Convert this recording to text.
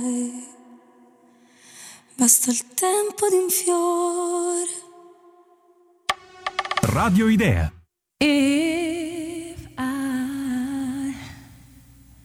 Basta il tempo di un fiore. Radio Idea.